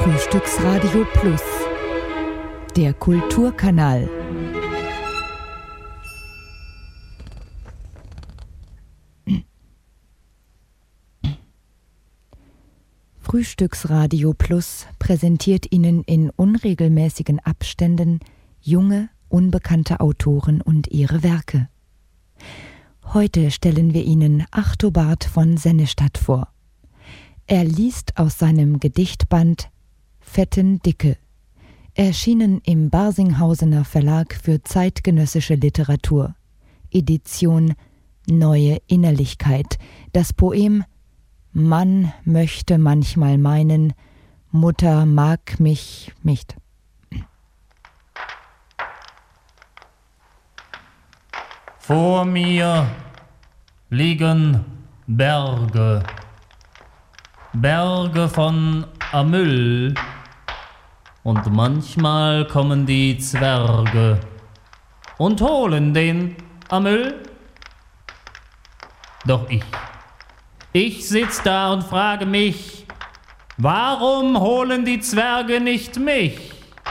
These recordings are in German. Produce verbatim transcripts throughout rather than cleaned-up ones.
Frühstücksradio Plus, der Kulturkanal. Frühstücksradio Plus präsentiert Ihnen in unregelmäßigen Abständen junge, unbekannte Autoren und ihre Werke. Heute stellen wir Ihnen Achtobart von Sennestadt vor. Er liest aus seinem Gedichtband Fetten Dicke, erschienen im Barsinghausener Verlag für zeitgenössische Literatur, Edition Neue Innerlichkeit, das Poem Mann möchte manchmal meinen, Mutter mag mich nicht. Vor mir liegen Berge, Berge von Amyl, und manchmal kommen die Zwerge und holen den Amyl. Doch ich, ich sitz da und frage mich, warum holen die Zwerge nicht mich?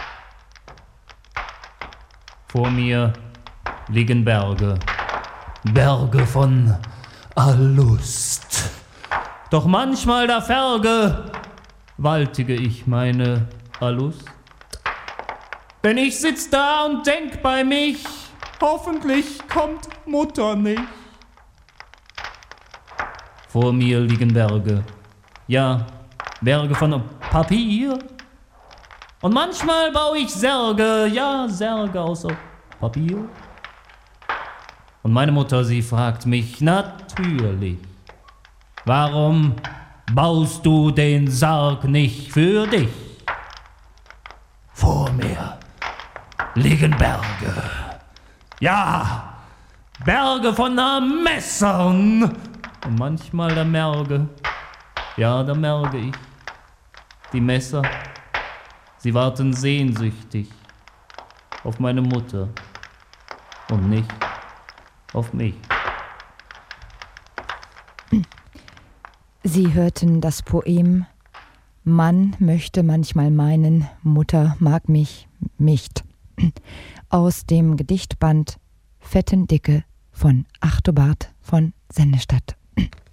Vor mir liegen Berge, Berge von Allust. Doch manchmal da Ferge waltige ich meine Allust. Denn ich sitz da und denk bei mich, hoffentlich kommt Mutter nicht. Vor mir liegen Berge, ja, Berge von Papier. Und manchmal baue ich Särge, ja, Särge aus Papier. Und meine Mutter, sie fragt mich natürlich, warum baust du den Sarg nicht für dich? Vor mir liegen Berge, ja, Berge von Messern. Und manchmal da merke, ja, da merke ich, die Messer, sie warten sehnsüchtig auf meine Mutter und nicht auf mich. Sie hörten das Poem Mann möchte manchmal meinen, Mutter mag mich nicht aus dem Gedichtband Fetten Dicke von Achtobart von Sennestadt.